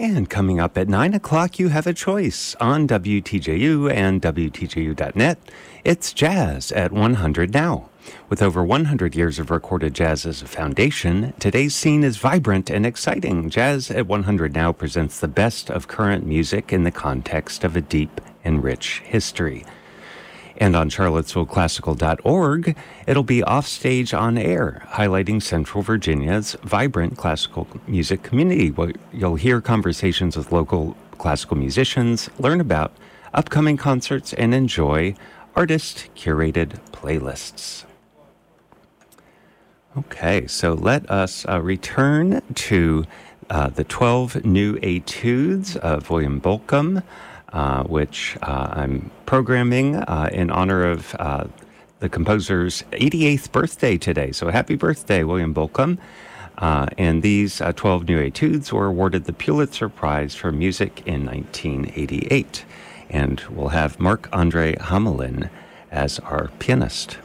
And coming up at 9 o'clock, you have a choice on WTJU and WTJU.net. It's Jazz at 100 Now. With over 100 years of recorded jazz as a foundation, today's scene is vibrant and exciting. Jazz at 100 Now presents the best of current music in the context of a deep and rich history. And on charlottesvilleclassical.org, it'll be Offstage on Air, highlighting Central Virginia's vibrant classical music community. You'll hear conversations with local classical musicians, learn about upcoming concerts, and enjoy artist-curated playlists. Okay, so let us return to the 12 new etudes of William Bolcom, which I'm programming in honor of the composer's 88th birthday today. So happy birthday, William Bolcom. And these 12 new etudes were awarded the Pulitzer Prize for Music in 1988. And we'll have Marc-André Hamelin as our pianist.